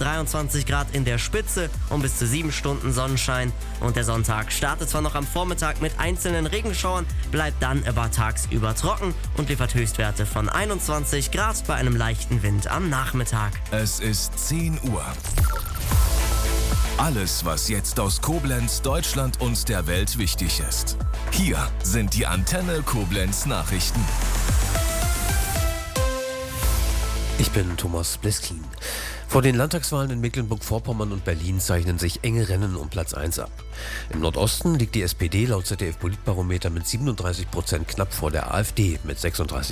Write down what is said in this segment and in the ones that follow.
23 Grad in der Spitze und bis zu 7 Stunden Sonnenschein. Und der Sonntag startet zwar noch am Vormittag mit einzelnen Regenschauern, bleibt dann aber tagsüber trocken und liefert Höchstwerte von 21 Grad bei einem leichten Wind am Nachmittag. Es ist 10 Uhr. Alles, was jetzt aus Koblenz, Deutschland und der Welt wichtig ist. Hier sind die Antenne Koblenz Nachrichten. Ich bin Thomas Bleskin. Vor den Landtagswahlen in Mecklenburg-Vorpommern und Berlin zeichnen sich enge Rennen um Platz 1 ab. Im Nordosten liegt die SPD laut ZDF-Politbarometer mit 37% knapp vor der AfD mit 36%.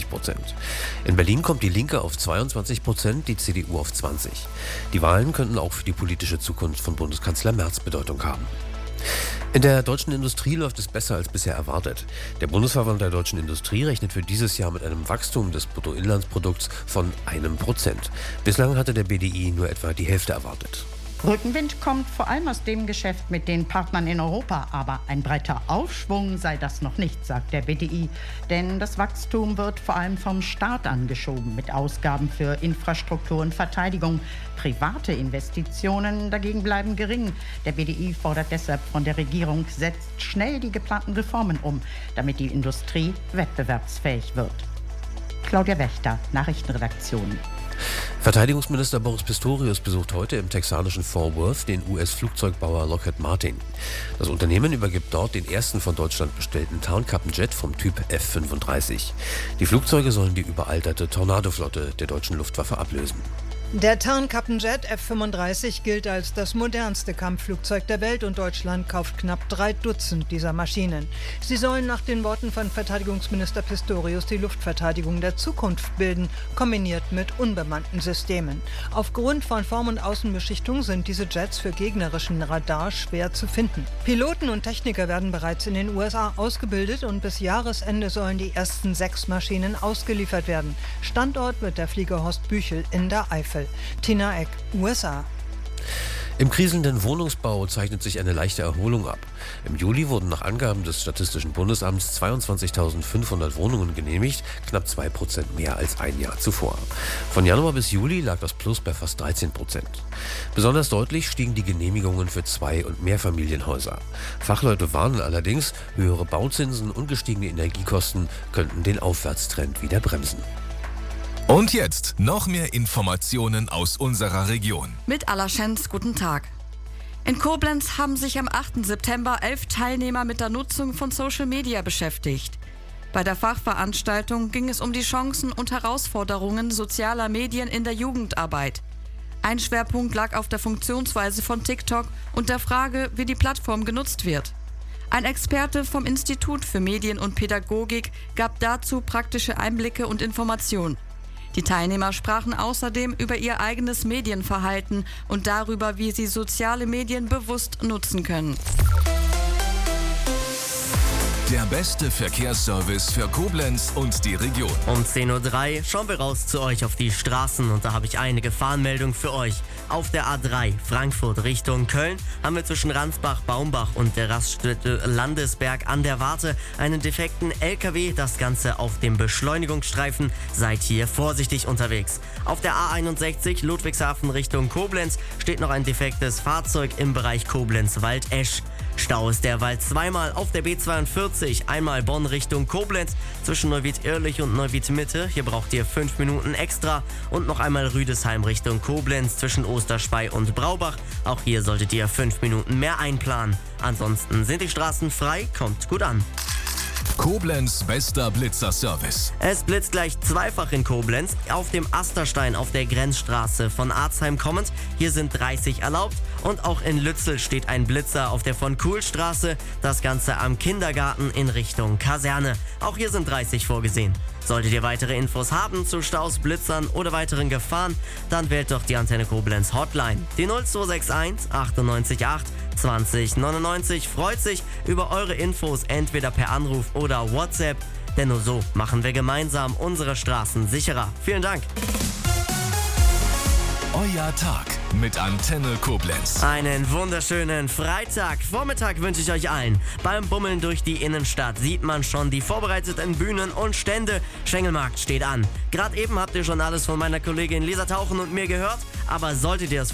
In Berlin kommt die Linke auf 22%, die CDU auf 20%. Die Wahlen könnten auch für die politische Zukunft von Bundeskanzler Merz Bedeutung haben. In der deutschen Industrie läuft es besser als bisher erwartet. Der Bundesverband der deutschen Industrie rechnet für dieses Jahr mit einem Wachstum des Bruttoinlandsprodukts von 1%. Bislang hatte der BDI nur etwa die Hälfte erwartet. Rückenwind kommt vor allem aus dem Geschäft mit den Partnern in Europa. Aber ein breiter Aufschwung sei das noch nicht, sagt der BDI. Denn das Wachstum wird vor allem vom Staat angeschoben mit Ausgaben für Infrastruktur und Verteidigung. Private Investitionen dagegen bleiben gering. Der BDI fordert deshalb von der Regierung, setzt schnell die geplanten Reformen um, damit die Industrie wettbewerbsfähig wird. Claudia Wächter, Nachrichtenredaktion. Verteidigungsminister Boris Pistorius besucht heute im texanischen Fort Worth den US-Flugzeugbauer Lockheed Martin. Das Unternehmen übergibt dort den ersten von Deutschland bestellten Tarnkappenjet vom Typ F-35. Die Flugzeuge sollen die überalterte Tornado-Flotte der deutschen Luftwaffe ablösen. Der Tarnkappenjet F-35 gilt als das modernste Kampfflugzeug der Welt und Deutschland kauft knapp 3 Dutzend dieser Maschinen. Sie sollen nach den Worten von Verteidigungsminister Pistorius die Luftverteidigung der Zukunft bilden, kombiniert mit unbemannten Systemen. Aufgrund von Form- und Außenbeschichtung sind diese Jets für gegnerischen Radar schwer zu finden. Piloten und Techniker werden bereits in den USA ausgebildet und bis Jahresende sollen die ersten 6 Maschinen ausgeliefert werden. Standort wird der Flieger Horst Büchel in der Eifel. Tina Eck, USA. Im kriselnden Wohnungsbau zeichnet sich eine leichte Erholung ab. Im Juli wurden nach Angaben des Statistischen Bundesamts 22.500 Wohnungen genehmigt, knapp 2% mehr als ein Jahr zuvor. Von Januar bis Juli lag das Plus bei fast 13%. Besonders deutlich stiegen die Genehmigungen für 2- und Mehrfamilienhäuser. Fachleute warnen allerdings, höhere Bauzinsen und gestiegene Energiekosten könnten den Aufwärtstrend wieder bremsen. Und jetzt noch mehr Informationen aus unserer Region. Mit Alaschenz, guten Tag. In Koblenz haben sich am 8. September 11 Teilnehmer mit der Nutzung von Social Media beschäftigt. Bei der Fachveranstaltung ging es um die Chancen und Herausforderungen sozialer Medien in der Jugendarbeit. Ein Schwerpunkt lag auf der Funktionsweise von TikTok und der Frage, wie die Plattform genutzt wird. Ein Experte vom Institut für Medien und Pädagogik gab dazu praktische Einblicke und Informationen. Die Teilnehmer sprachen außerdem über ihr eigenes Medienverhalten und darüber, wie sie soziale Medien bewusst nutzen können. Der beste Verkehrsservice für Koblenz und die Region. Um 10.03 Uhr schauen wir raus zu euch auf die Straßen und da habe ich eine Gefahrenmeldung für euch. Auf der A3 Frankfurt Richtung Köln haben wir zwischen Ransbach, Baumbach und der Raststätte Landesberg an der Warte einen defekten LKW. Das Ganze auf dem Beschleunigungsstreifen. Seid hier vorsichtig unterwegs. Auf der A61 Ludwigshafen Richtung Koblenz steht noch ein defektes Fahrzeug im Bereich Koblenz-Waldesch. Stau ist derweil zweimal auf der B42, einmal Bonn Richtung Koblenz zwischen Neuwied-Irrlich und Neuwied-Mitte. Hier braucht ihr 5 Minuten extra und noch einmal Rüdesheim Richtung Koblenz zwischen Osterspey und Braubach. Auch hier solltet ihr 5 Minuten mehr einplanen. Ansonsten sind die Straßen frei, kommt gut an. Koblenz bester Blitzerservice. Es blitzt gleich zweifach in Koblenz. Auf dem Asterstein auf der Grenzstraße von Arzheim kommend. Hier sind 30 erlaubt. Und auch in Lützel steht ein Blitzer auf der von Kuhlstraße. Das Ganze am Kindergarten in Richtung Kaserne. Auch hier sind 30 vorgesehen. Solltet ihr weitere Infos haben zu Staus, Blitzern oder weiteren Gefahren, dann wählt doch die Antenne Koblenz Hotline. Die 0261 98 8 20 99 freut sich über eure Infos entweder per Anruf oder WhatsApp, denn nur so machen wir gemeinsam unsere Straßen sicherer. Vielen Dank. Euer Tag mit Antenne Koblenz. Einen wunderschönen Freitagvormittag wünsche ich euch allen. Beim Bummeln durch die Innenstadt sieht man schon die vorbereiteten Bühnen und Stände. Schengelmarkt steht an. Gerade eben habt ihr schon alles von meiner Kollegin Lisa Tauchen und mir gehört, aber solltet ihr es